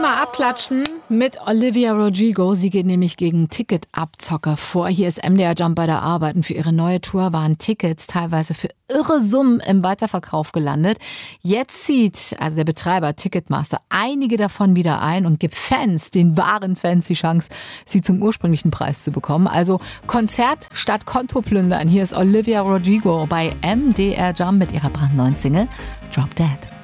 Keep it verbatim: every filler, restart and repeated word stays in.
mal abklatschen mit Olivia Rodrigo. Sie geht nämlich gegen Ticketabzocker vor. Hier ist M D R Jump bei der Arbeit und für ihre neue Tour waren Tickets teilweise für irre Summen im Weiterverkauf gelandet. Jetzt zieht also der Betreiber Ticketmaster einige davon wieder ein und gibt Fans, den wahren Fans, die Chance, sie zum ursprünglichen Preis zu bekommen. Also Konzert statt Kontoplündern. Hier ist Olivia Rodrigo bei M D R Jump mit ihrer brandneuen Single Drop Dead.